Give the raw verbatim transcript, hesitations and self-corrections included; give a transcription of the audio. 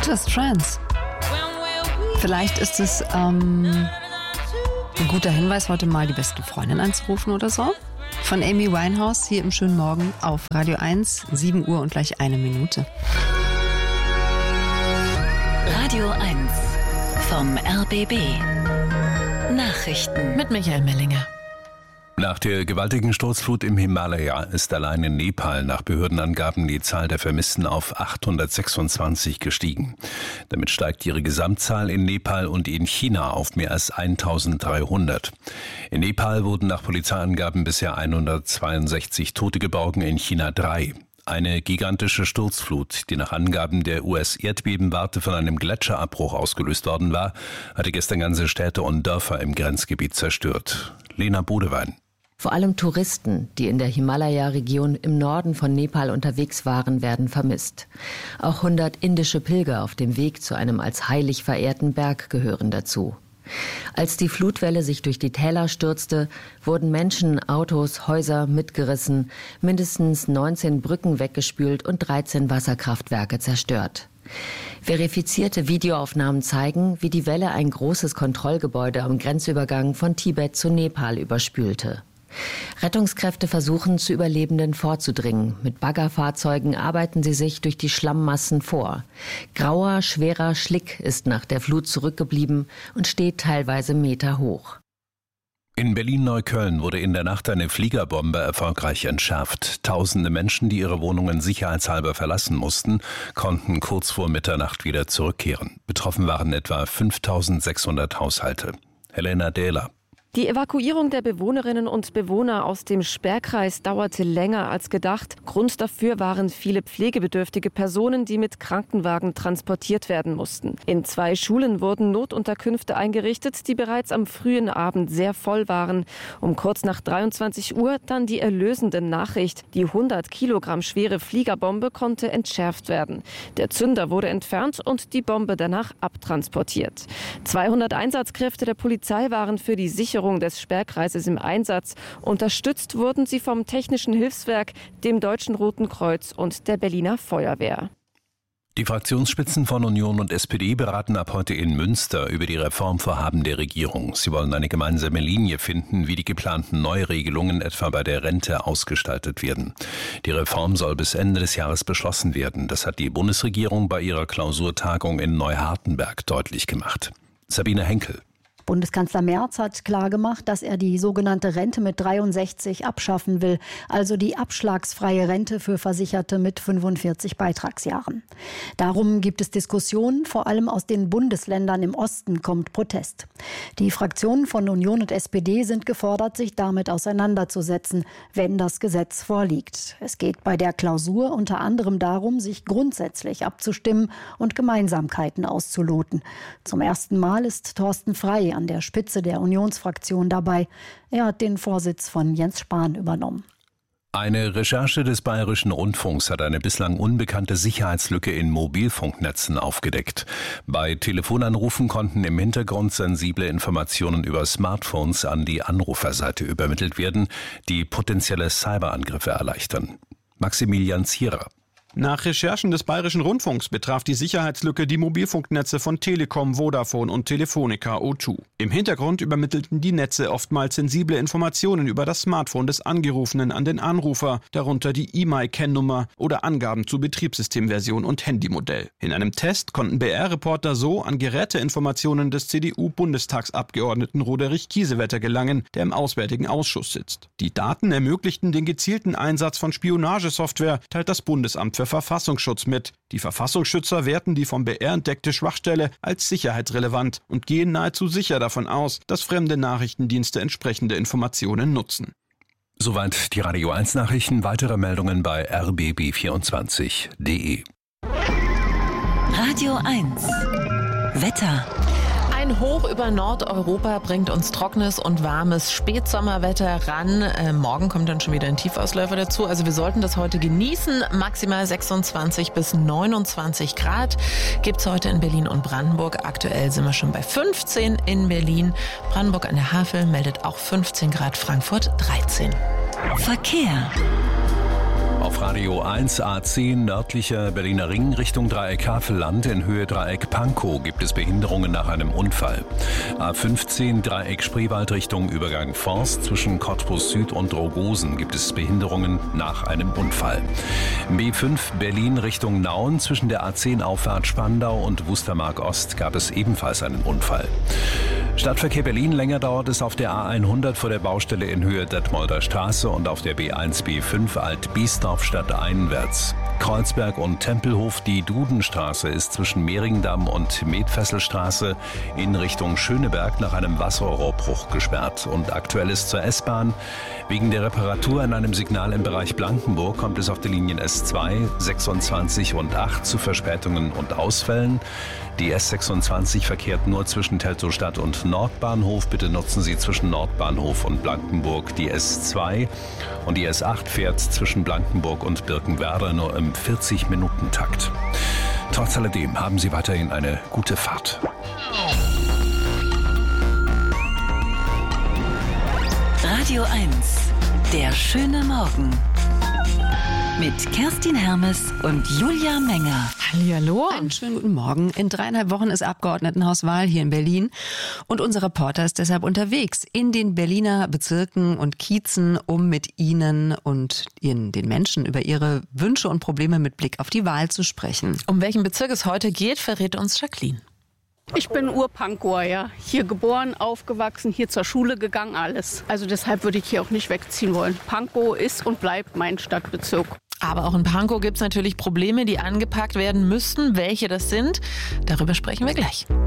Doctor's Trance. Vielleicht ist es ähm, ein guter Hinweis, heute mal die beste Freundin anzurufen oder so. Von Amy Winehouse hier im schönen Morgen auf Radio eins, sieben Uhr und gleich eine Minute. Radio eins vom R B B. Nachrichten Mit Michael Mellinger. Nach der gewaltigen Sturzflut im Himalaya ist allein in Nepal nach Behördenangaben die Zahl der Vermissten auf achthundertsechsundzwanzig gestiegen. Damit steigt ihre Gesamtzahl in Nepal und in China auf mehr als eintausenddreihundert. In Nepal wurden nach Polizeiangaben bisher hundertzweiundsechzig Tote geborgen, in China drei. Eine gigantische Sturzflut, die nach Angaben der U S-Erdbebenwarte von einem Gletscherabbruch ausgelöst worden war, hatte gestern ganze Städte und Dörfer im Grenzgebiet zerstört. Lena Bodewein. Vor allem Touristen, die in der Himalaya-Region im Norden von Nepal unterwegs waren, werden vermisst. Auch hundert indische Pilger auf dem Weg zu einem als heilig verehrten Berg gehören dazu. Als die Flutwelle sich durch die Täler stürzte, wurden Menschen, Autos, Häuser mitgerissen, mindestens neunzehn Brücken weggespült und dreizehn Wasserkraftwerke zerstört. Verifizierte Videoaufnahmen zeigen, wie die Welle ein großes Kontrollgebäude am Grenzübergang von Tibet zu Nepal überspülte. Rettungskräfte versuchen, zu Überlebenden vorzudringen. Mit Baggerfahrzeugen arbeiten sie sich durch die Schlammmassen vor. Grauer, schwerer Schlick ist nach der Flut zurückgeblieben und steht teilweise Meter hoch. In Berlin-Neukölln wurde in der Nacht eine Fliegerbombe erfolgreich entschärft. Tausende Menschen, die ihre Wohnungen sicherheitshalber verlassen mussten, konnten kurz vor Mitternacht wieder zurückkehren. Betroffen waren etwa fünftausendsechshundert Haushalte. Helena Dehler. Die Evakuierung der Bewohnerinnen und Bewohner aus dem Sperrkreis dauerte länger als gedacht. Grund dafür waren viele pflegebedürftige Personen, die mit Krankenwagen transportiert werden mussten. In zwei Schulen wurden Notunterkünfte eingerichtet, die bereits am frühen Abend sehr voll waren. Um kurz nach dreiundzwanzig Uhr dann die erlösende Nachricht. Die hundert Kilogramm schwere Fliegerbombe konnte entschärft werden. Der Zünder wurde entfernt und die Bombe danach abtransportiert. zweihundert Einsatzkräfte der Polizei waren für die Sicherung des Sperrkreises im Einsatz. Unterstützt wurden sie vom Technischen Hilfswerk, dem Deutschen Roten Kreuz und der Berliner Feuerwehr. Die Fraktionsspitzen von Union und S P D beraten ab heute in Münster über die Reformvorhaben der Regierung. Sie wollen eine gemeinsame Linie finden, wie die geplanten Neuregelungen etwa bei der Rente ausgestaltet werden. Die Reform soll bis Ende des Jahres beschlossen werden. Das hat die Bundesregierung bei ihrer Klausurtagung in Neuhardenberg deutlich gemacht. Sabine Henkel. Bundeskanzler Merz hat klargemacht, dass er die sogenannte Rente mit dreiundsechzig abschaffen will, also die abschlagsfreie Rente für Versicherte mit fünfundvierzig Beitragsjahren. Darum gibt es Diskussionen, vor allem aus den Bundesländern im Osten kommt Protest. Die Fraktionen von Union und S P D sind gefordert, sich damit auseinanderzusetzen, wenn das Gesetz vorliegt. Es geht bei der Klausur unter anderem darum, sich grundsätzlich abzustimmen und Gemeinsamkeiten auszuloten. Zum ersten Mal ist Thorsten Frey an der Spitze der Unionsfraktion dabei. Er hat den Vorsitz von Jens Spahn übernommen. Eine Recherche des Bayerischen Rundfunks hat eine bislang unbekannte Sicherheitslücke in Mobilfunknetzen aufgedeckt. Bei Telefonanrufen konnten im Hintergrund sensible Informationen über Smartphones an die Anruferseite übermittelt werden, die potenzielle Cyberangriffe erleichtern. Maximilian Zierer. Nach Recherchen des Bayerischen Rundfunks betraf die Sicherheitslücke die Mobilfunknetze von Telekom, Vodafone und Telefonica O zwei. Im Hintergrund übermittelten die Netze oftmals sensible Informationen über das Smartphone des Angerufenen an den Anrufer, darunter die E M I-Kennnummer oder Angaben zu Betriebssystemversion und Handymodell. In einem Test konnten B R-Reporter so an Geräteinformationen des C D U-Bundestagsabgeordneten Roderich Kiesewetter gelangen, der im Auswärtigen Ausschuss sitzt. Die Daten ermöglichten den gezielten Einsatz von Spionagesoftware, teilt das Bundesamt für Verfassungsschutz mit. Die Verfassungsschützer werten die vom B R entdeckte Schwachstelle als sicherheitsrelevant und gehen nahezu sicher davon aus, dass fremde Nachrichtendienste entsprechende Informationen nutzen. Soweit die Radio eins Nachrichten. Weitere Meldungen bei r b b vierundzwanzig punkt d e. Radio eins Wetter. Ein Hoch über Nordeuropa bringt uns trockenes und warmes Spätsommerwetter ran. Äh, morgen kommt dann schon wieder ein Tiefausläufer dazu. Also wir sollten das heute genießen. Maximal sechsundzwanzig bis neunundzwanzig Grad gibt es heute in Berlin und Brandenburg. Aktuell sind wir schon bei fünfzehn in Berlin. Brandenburg an der Havel meldet auch fünfzehn Grad, Frankfurt dreizehn. Verkehr. Auf auf Radio eins, A zehn, nördlicher Berliner Ring Richtung Dreieck Havelland. In Höhe Dreieck Pankow gibt es Behinderungen nach einem Unfall. A fünfzehn, Dreieck Spreewald Richtung Übergang Forst. Zwischen Cottbus Süd und Rogosen gibt es Behinderungen nach einem Unfall. B fünf, Berlin Richtung Nauen. Zwischen der A zehn Auffahrt Spandau und Wustermark Ost gab es ebenfalls einen Unfall. Stadtverkehr Berlin, länger dauert es auf der A hundert vor der Baustelle in Höhe Detmolder Straße und auf der B eins B fünf Alt-Biesdorf stadteinwärts. Kreuzberg und Tempelhof, die Dudenstraße ist zwischen Mehringdamm und Medfesselstraße in Richtung Schöneberg nach einem Wasserrohrbruch gesperrt. Und aktuell ist zur S-Bahn. Wegen der Reparatur an einem Signal im Bereich Blankenburg kommt es auf den Linien S zwei, sechsundzwanzig und acht zu Verspätungen und Ausfällen. Die S sechsundzwanzig verkehrt nur zwischen Teltowstadt und Nordbahnhof. Bitte nutzen Sie zwischen Nordbahnhof und Blankenburg die S zwei. Und die S acht fährt zwischen Blankenburg und Birkenwerder nur im vierzig-Minuten-Takt. Trotz alledem haben Sie weiterhin eine gute Fahrt. Radio eins, der schöne Morgen. Mit Kerstin Hermes und Julia Menger. Hallihallo. Einen schönen guten Morgen. In dreieinhalb Wochen ist Abgeordnetenhauswahl hier in Berlin. Und unser Reporter ist deshalb unterwegs in den Berliner Bezirken und Kiezen, um mit Ihnen und Ihnen, den Menschen über ihre Wünsche und Probleme mit Blick auf die Wahl zu sprechen. Um welchen Bezirk es heute geht, verrät uns Jacqueline. Ich bin Ur-Pankower, ja. Hier geboren, aufgewachsen, hier zur Schule gegangen, alles. Also deshalb würde ich hier auch nicht wegziehen wollen. Pankow ist und bleibt mein Stadtbezirk. Aber auch in Pankow gibt es natürlich Probleme, die angepackt werden müssten. Welche das sind, darüber sprechen wir gleich.